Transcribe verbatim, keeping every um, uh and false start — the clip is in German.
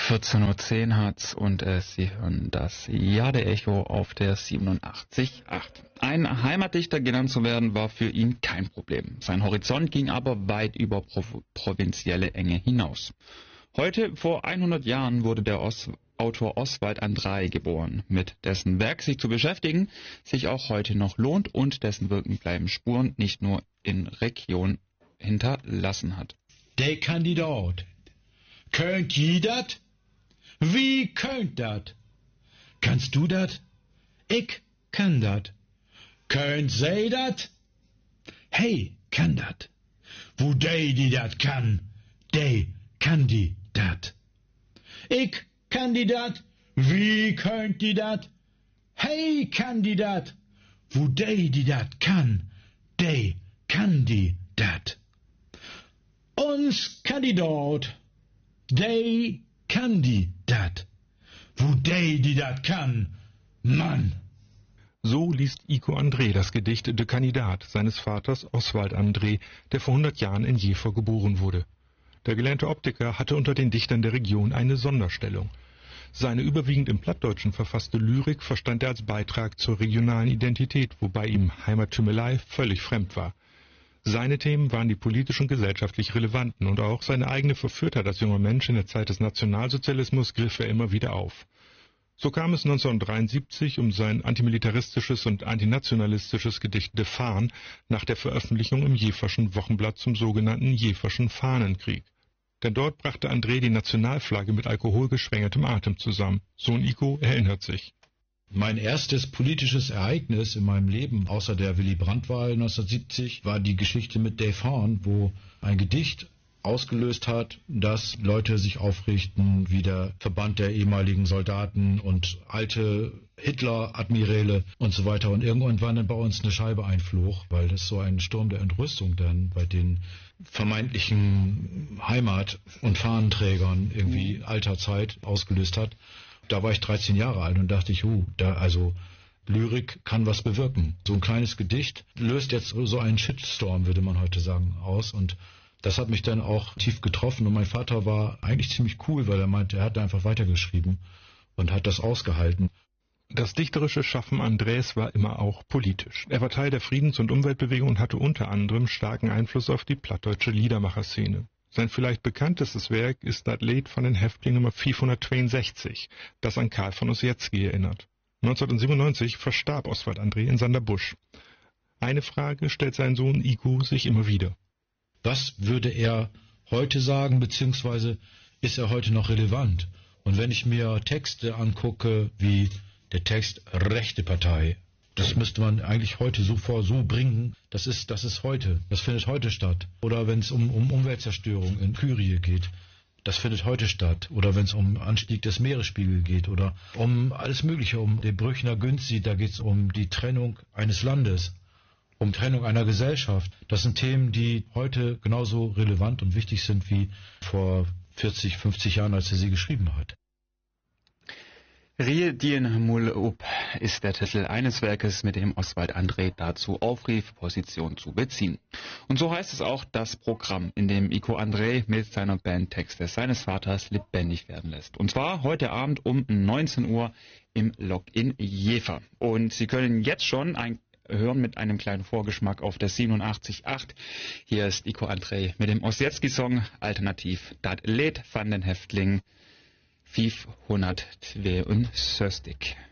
vierzehn Uhr zehn hat's und äh, Sie hören das Ja der Echo auf der siebenundachtzig Komma acht. Ein Heimatdichter genannt zu werden war für ihn kein Problem. Sein Horizont ging aber weit über Pro- provinzielle Enge hinaus. Heute, vor hundert Jahren, wurde der Os- Autor Oswald Andrei geboren, mit dessen Werk sich zu beschäftigen sich auch heute noch lohnt und dessen Wirken bleiben Spuren nicht nur in Region hinterlassen hat. Der Kandidat. Könnt ihr dat? Wie könnt dat? Kannst du dat? Ich kann dat. Könnt sei dat? Hey, kann dat? Wo dey die dat kann, dey kann die dat. Ich kann die dat? Wie könnt die dat? Hey, kann die dat? Wo dey die dat kann, dey kann die dat. Uns Kandidat, dey kann die dat. Wo dey die dat kann, Mann. So liest Iko André das Gedicht De Kandidat seines Vaters Oswald André, der vor hundert Jahren in Jever geboren wurde. Der gelernte Optiker hatte unter den Dichtern der Region eine Sonderstellung. Seine überwiegend im Plattdeutschen verfasste Lyrik verstand er als Beitrag zur regionalen Identität, wobei ihm Heimattümelei völlig fremd war. Seine Themen waren die politisch und gesellschaftlich relevanten und auch seine eigene Verführtheit als junger Mensch in der Zeit des Nationalsozialismus griff er immer wieder auf. So kam es neunzehnhundertdreiundsiebzig um sein antimilitaristisches und antinationalistisches Gedicht De Fahn nach der Veröffentlichung im Jeverschen Wochenblatt zum sogenannten Jeverschen Fahnenkrieg. Denn dort brachte André die Nationalflagge mit alkoholgeschwängertem Atem zusammen. Sohn Iko erinnert sich. Mein erstes politisches Ereignis in meinem Leben, außer der Willy-Brandt-Wahl neunzehnhundertsiebzig, war die Geschichte mit Dave Hahn, wo ein Gedicht ausgelöst hat, dass Leute sich aufrichten, wie der Verband der ehemaligen Soldaten und alte Hitler-Admiräle und so weiter. Und irgendwann dann bei uns eine Scheibe einflog, weil das so einen Sturm der Entrüstung dann bei den vermeintlichen Heimat- und Fahnenträgern irgendwie alter Zeit ausgelöst hat. Da war ich dreizehn Jahre alt und dachte ich, huh, da also Lyrik kann was bewirken. So ein kleines Gedicht löst jetzt so einen Shitstorm, würde man heute sagen, aus. Und das hat mich dann auch tief getroffen. Und mein Vater war eigentlich ziemlich cool, weil er meinte, er hat einfach weitergeschrieben und hat das ausgehalten. Das dichterische Schaffen Andrés war immer auch politisch. Er war Teil der Friedens- und Umweltbewegung und hatte unter anderem starken Einfluss auf die plattdeutsche Liedermacherszene. Sein vielleicht bekanntestes Werk ist das Lied von den Häftlingen Nummer fünfhundertzweiundsechzig, das an Karl von Ossietzky erinnert. neunzehnhundertsiebenundneunzig verstarb Oswald André in Sanderbusch. Eine Frage stellt sein Sohn Iko sich immer wieder. Was würde er heute sagen, beziehungsweise ist er heute noch relevant? Und wenn ich mir Texte angucke, wie der Text Rechte Partei, das müsste man eigentlich heute so vor so bringen, das ist, das ist heute, das findet heute statt. Oder wenn es um, um Umweltzerstörung in Kyrie geht, das findet heute statt. Oder wenn es um Anstieg des Meeresspiegels geht oder um alles Mögliche, um den Brüchner Günsti, da geht es um die Trennung eines Landes, um Trennung einer Gesellschaft. Das sind Themen, die heute genauso relevant und wichtig sind wie vor vierzig, fünfzig Jahren, als er sie geschrieben hat. Rie dien mul up ist der Titel eines Werkes, mit dem Oswald André dazu aufrief, Position zu beziehen. Und so heißt es auch das Programm, in dem Iko André mit seiner Band Texte seines Vaters lebendig werden lässt. Und zwar heute Abend um neunzehn Uhr im Lok in Jever. Und Sie können jetzt schon ein hören mit einem kleinen Vorgeschmack auf der siebenundachtzig Komma acht. Hier ist Iko André mit dem Ossietzky-Song Alternativ Dat Lied van den Häftling fünfhundertzweiundsechzig.